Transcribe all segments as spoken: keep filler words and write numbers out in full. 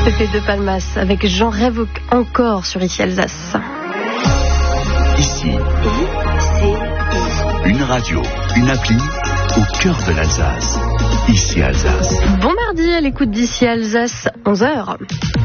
Pépé de Palmas avec J'en rêve encore sur Ici Alsace. Ici, c'est une radio, une appli au cœur de l'Alsace. Ici Alsace. Bon mardi à l'écoute d'Ici Alsace, onze heures.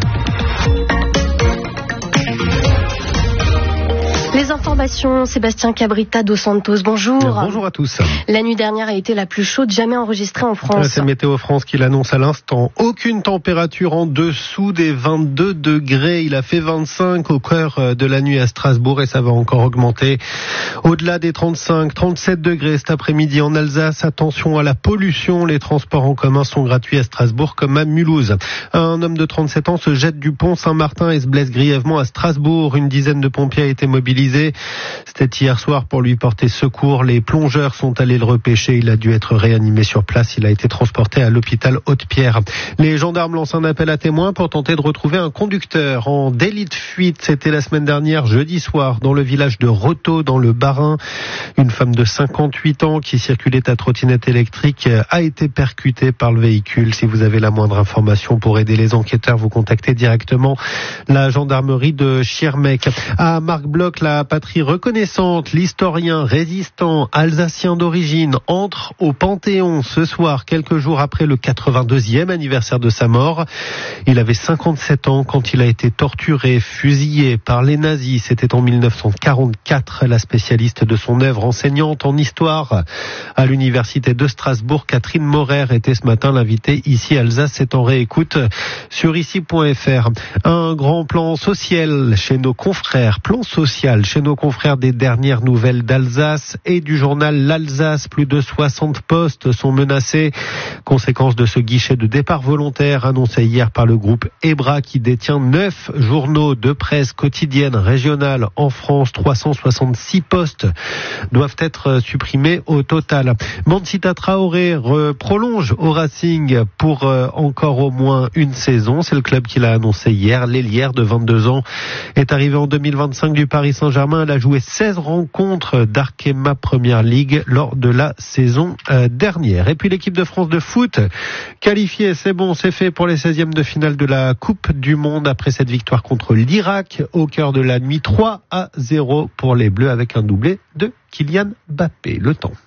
Les informations, Sébastien Cabrita dos Santos, bonjour. Bonjour à tous. La nuit dernière a été la plus chaude jamais enregistrée en France. C'est Météo France qui l'annonce à l'instant. Aucune température en dessous des vingt-deux degrés. Il a fait vingt-cinq au cœur de la nuit à Strasbourg et ça va encore augmenter. Au-delà des trente-cinq, trente-sept degrés cet après-midi en Alsace. Attention à la pollution. Les transports en commun sont gratuits à Strasbourg comme à Mulhouse. Un homme de trente-sept ans se jette du pont Saint-Martin et se blesse grièvement à Strasbourg. Une dizaine de pompiers a été mobilisés. C'était hier soir pour lui porter secours. Les plongeurs sont allés le repêcher. Il a dû être réanimé sur place. Il a été transporté à l'hôpital Haute-Pierre. Les gendarmes lancent un appel à témoins pour tenter de retrouver un conducteur en délit de fuite. C'était la semaine dernière, jeudi soir, dans le village de Roto, dans le Bas-Rhin. Une femme de cinquante-huit ans qui circulait à trottinette électrique a été percutée par le véhicule. Si vous avez la moindre information pour aider les enquêteurs, vous contactez directement la gendarmerie de Schirmeck. À Marc Bloch, la patrie reconnaissante, l'historien résistant alsacien d'origine entre au Panthéon ce soir, quelques jours après le quatre-vingt-deuxième anniversaire de sa mort. Il avait cinquante-sept ans quand il a été torturé, fusillé par les nazis. C'était en mille neuf cent quarante-quatre. La spécialiste de son œuvre, enseignante en histoire à l'université de Strasbourg, Catherine Maurer, était ce matin l'invitée ici Alsace. C'est en réécoute sur ici point f r. Un grand plan social chez nos confrères, plan social chez nos confrères des dernières nouvelles d'Alsace et du journal L'Alsace. Plus de soixante postes sont menacés. Conséquence de ce guichet de départ volontaire annoncé hier par le groupe EBRA qui détient neuf journaux de presse quotidienne régionale en France. trois cent soixante-six postes doivent être supprimés au total. Mansita Traoré prolonge au Racing pour encore au moins une saison. C'est le club qui l'a annoncé hier. L'ailière de vingt-deux ans est arrivé en deux mille vingt-cinq du Paris Saint-Germain. Elle a joué seize rencontres d'Arkema Première Ligue lors de la saison dernière. Et puis l'équipe de France de foot qualifiée, c'est bon, c'est fait pour les seizièmes de finale de la Coupe du Monde après cette victoire contre l'Irak au cœur de la nuit. Trois à zéro pour les Bleus avec un doublé de Kylian Mbappé. Le temps.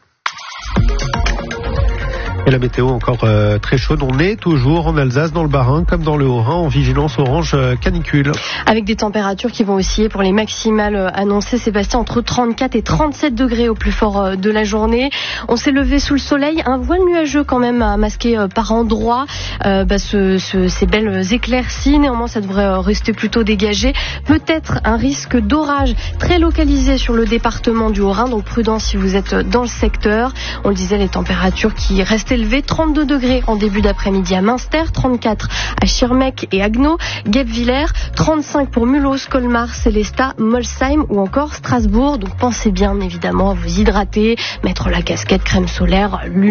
Et la météo encore euh, très chaude. On est toujours en Alsace, dans le Bas-Rhin, comme dans le Haut-Rhin, en vigilance orange euh, canicule. Avec des températures qui vont osciller pour les maximales euh, annoncées, Sébastien, entre trente-quatre et trente-sept degrés au plus fort euh, de la journée. On s'est levé sous le soleil, un voile nuageux quand même à masquer euh, par endroits euh, bah, ce, ce, ces belles éclaircies. Néanmoins, ça devrait euh, rester plutôt dégagé. Peut-être un risque d'orage très localisé sur le département du Haut-Rhin, donc prudence si vous êtes dans le secteur. On le disait, les températures qui restent élevé, trente-deux degrés en début d'après-midi à Münster, trente-quatre à Schirmeck et Haguenau, Guebwiller, trente-cinq pour Mulhouse, Colmar, Sélestat, Molsheim ou encore Strasbourg. Donc pensez bien évidemment à vous hydrater, mettre la casquette, crème solaire, lunettes.